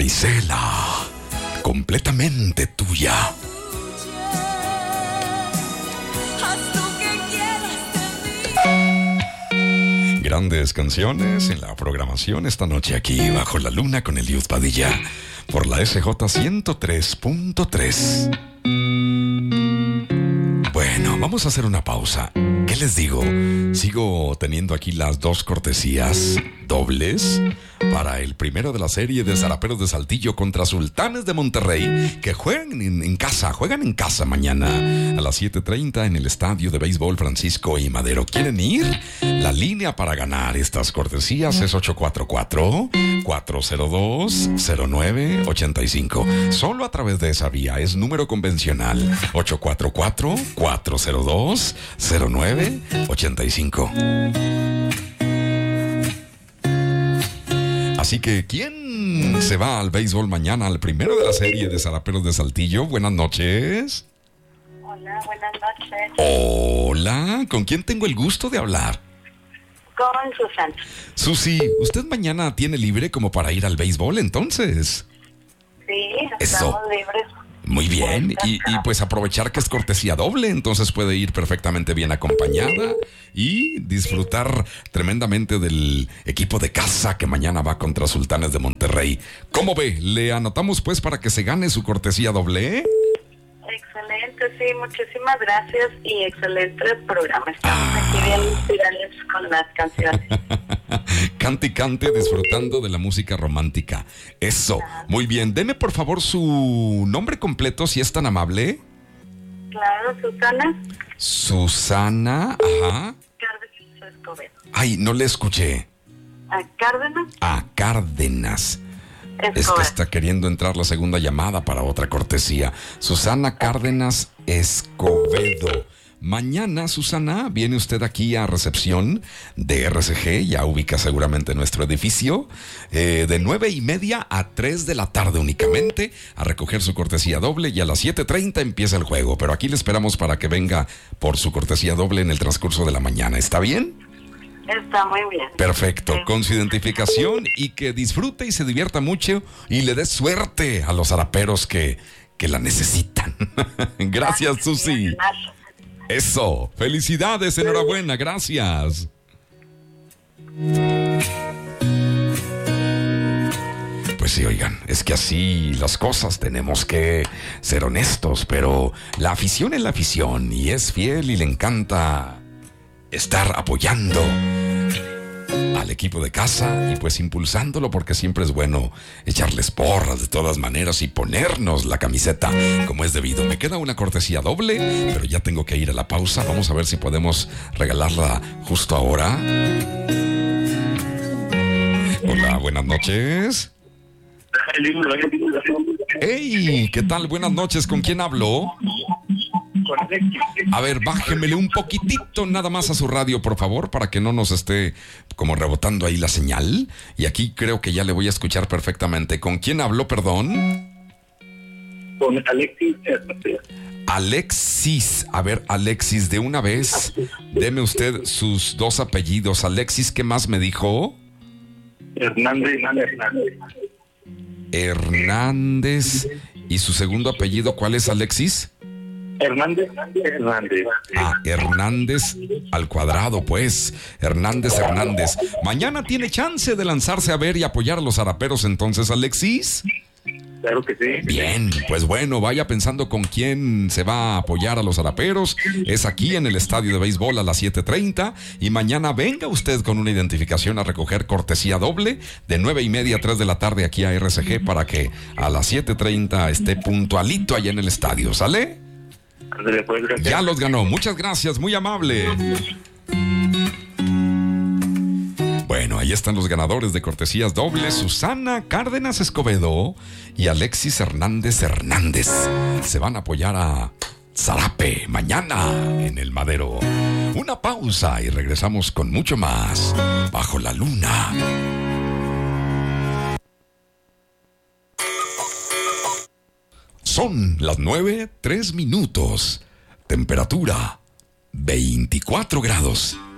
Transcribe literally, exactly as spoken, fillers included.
Marisela, completamente tuya. Grandes canciones en la programación esta noche aquí bajo la luna con Eliud Padilla por la S J ciento tres punto tres. Bueno, vamos a hacer una pausa. ¿Qué les digo? Sigo teniendo aquí las dos cortesías dobles para el primero de la serie de Zaraperos de Saltillo contra Sultanes de Monterrey, que juegan en, en casa, juegan en casa mañana a las siete treinta en el estadio de béisbol Francisco I. Madero. ¿Quieren ir? La línea para ganar estas cortesías es ocho cuatro cuatro, cuatro cero dos, cero nueve ocho cinco. Solo a través de esa vía, es número convencional, ocho cuatro cuatro, cuatro cero dos, cero nueve ocho cinco. Así que, ¿quién se va al béisbol mañana, al primero de la serie de Zaraperos de Saltillo? Buenas noches. Hola, buenas noches. Hola, ¿con quién tengo el gusto de hablar? Con Susana. Susi, ¿usted mañana tiene libre como para ir al béisbol entonces? Sí, Eso. estamos libres. Muy bien, y, y pues aprovechar que es cortesía doble, entonces puede ir perfectamente bien acompañada y disfrutar tremendamente del equipo de casa que mañana va contra Sultanes de Monterrey. ¿Cómo ve? ¿Le anotamos pues para que se gane su cortesía doble? Excelente, sí, muchísimas gracias y excelente programa. Estamos Ah. aquí bien inspirados con las canciones. Cante y cante disfrutando de la música romántica. Eso, muy bien. Deme por favor su nombre completo si es tan amable. Claro, Susana. Susana, ajá. Cárdenas Escobedo. Ay, no le escuché. ¿A Cárdenas? Ah, Cárdenas. Es que Escobedo. está queriendo entrar la segunda llamada para otra cortesía. Susana Cárdenas Escobedo. Mañana, Susana, viene usted aquí a recepción de R C G, ya ubica seguramente nuestro edificio, eh, de nueve y media a tres de la tarde únicamente, a recoger su cortesía doble y a las siete treinta empieza el juego. Pero aquí le esperamos para que venga por su cortesía doble en el transcurso de la mañana. ¿Está bien? Está muy bien. Perfecto, Sí. con su identificación y que disfrute y se divierta mucho y le dé suerte a los zaraperos que, que la necesitan. Gracias, Susi. Eso, felicidades, enhorabuena, gracias. Pues sí, oigan, es que así las cosas, tenemos que ser honestos, pero la afición es la afición y es fiel y le encanta estar apoyando al equipo de casa y pues impulsándolo, porque siempre es bueno echarles porras de todas maneras y ponernos la camiseta como es debido. Me queda una cortesía doble, pero ya tengo que ir a la pausa. Vamos a ver si podemos regalarla justo ahora. Hola, buenas noches. Hey, ¿qué tal? Buenas noches, ¿con quién hablo? A ver, bájemele un poquitito nada más a su radio, por favor, para que no nos esté como rebotando ahí la señal. Y aquí creo que ya le voy a escuchar perfectamente. ¿Con quién habló, perdón? Con Alexis. Alexis. A ver, Alexis, de una vez, deme usted sus dos apellidos. Alexis, ¿qué más me dijo? Hernández. Hernández. ¿Y su segundo apellido cuál es, Alexis? Hernández. Hernández. Ah, Hernández al cuadrado, pues. Hernández Hernández. Mañana tiene chance de lanzarse a ver y apoyar a los zaraperos, entonces, Alexis. Claro que sí. Bien, pues bueno, vaya pensando con quién se va a apoyar a los zaraperos. Es aquí en el estadio de béisbol a las siete treinta. Y mañana venga usted con una identificación a recoger cortesía doble de nueve y media a tres de la tarde aquí a R C G para que a las siete treinta esté puntualito allá en el estadio, ¿sale? Ya los ganó, muchas gracias, muy amable. Bueno, ahí están los ganadores de cortesías dobles: Susana Cárdenas Escobedo y Alexis Hernández Hernández. Se van a apoyar a Zarape mañana en el Madero. Una pausa y regresamos con mucho más Bajo la Luna. Son las nueve, tres minutos. Temperatura veinticuatro grados.